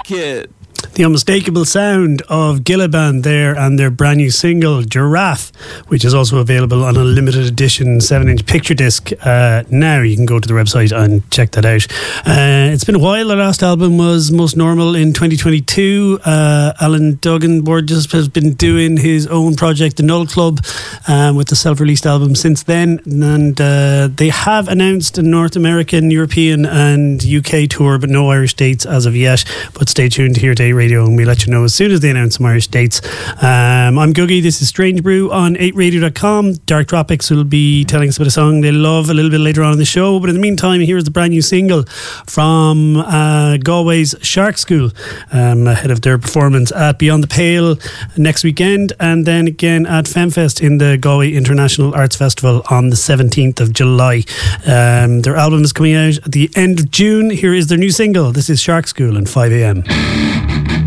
it. The unmistakable sound of Gilliban there and their brand new single Giraffe, which is also available on a limited edition 7-inch picture disc. Now you can go to the website and check that out. It's been a while. The last album was Most Normal in 2022. Alan Duggan Borges has been doing his own project, The Null Club, with the self-released album since then, and they have announced a North American, European and UK tour, but no Irish dates as of yet. But stay tuned to Here Day Radio and we'll let you know as soon as they announce some Irish dates. I'm Googie, this is Strange Brew on 8radio.com. Dark Tropics will be telling us about a song they love a little bit later on in the show, but in the meantime, here's the brand new single from Galway's Shark School, ahead of their performance at Beyond the Pale next weekend, and then again at FemFest in the Galway International Arts Festival on the 17th of July. Their album is coming out at the end of June. Here is their new single. This is Shark School and 5am.